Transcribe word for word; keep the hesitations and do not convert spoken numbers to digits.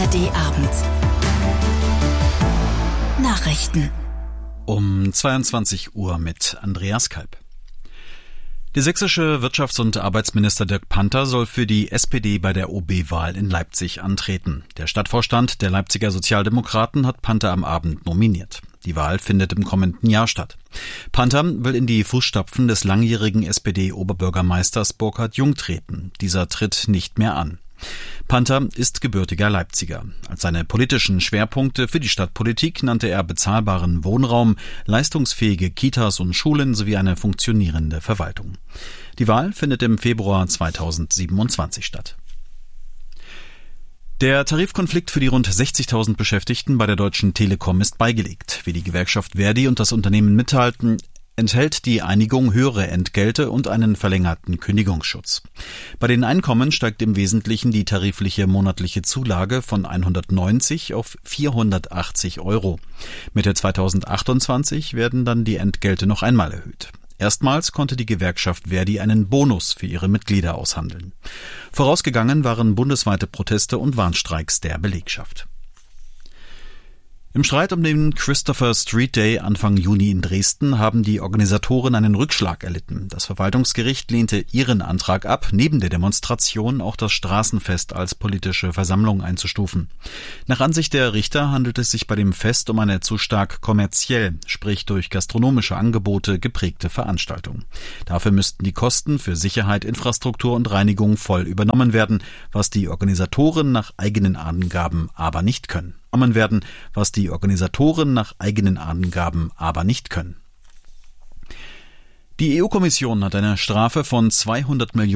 A R D Abend. Nachrichten. Um zweiundzwanzig Uhr mit Andreas Kalb. Der sächsische Wirtschafts- und Arbeitsminister Dirk Panther soll für die S P D bei der O B-Wahl in Leipzig antreten. Der Stadtvorstand der Leipziger Sozialdemokraten hat Panther am Abend nominiert. Die Wahl findet im kommenden Jahr statt. Panther will in die Fußstapfen des langjährigen S P D-Oberbürgermeisters Burkhard Jung treten. Dieser tritt nicht mehr an. Panther ist gebürtiger Leipziger. Als seine politischen Schwerpunkte für die Stadtpolitik nannte er bezahlbaren Wohnraum, leistungsfähige Kitas und Schulen sowie eine funktionierende Verwaltung. Die Wahl findet im Februar zweitausendsiebenundzwanzig statt. Der Tarifkonflikt für die rund sechzigtausend Beschäftigten bei der Deutschen Telekom ist beigelegt. Wie die Gewerkschaft Verdi und das Unternehmen mitteilten, enthält die Einigung höhere Entgelte und einen verlängerten Kündigungsschutz. Bei den Einkommen steigt im Wesentlichen die tarifliche monatliche Zulage von hundertneunzig auf vierhundertachtzig Euro. Mitte zweitausendachtundzwanzig werden dann die Entgelte noch einmal erhöht. Erstmals konnte die Gewerkschaft Verdi einen Bonus für ihre Mitglieder aushandeln. Vorausgegangen waren bundesweite Proteste und Warnstreiks der Belegschaft. Im Streit um den Christopher Street Day Anfang Juni in Dresden haben die Organisatoren einen Rückschlag erlitten. Das Verwaltungsgericht lehnte ihren Antrag ab, neben der Demonstration auch das Straßenfest als politische Versammlung einzustufen. Nach Ansicht der Richter handelt es sich bei dem Fest um eine zu stark kommerziell, sprich durch gastronomische Angebote geprägte Veranstaltung. Dafür müssten die Kosten für Sicherheit, Infrastruktur und Reinigung voll übernommen werden, was die Organisatoren nach eigenen Angaben aber nicht können. werden, was die Organisatoren nach eigenen Angaben aber nicht können. Die E U-Kommission hat eine Strafe von zweihundert Millionen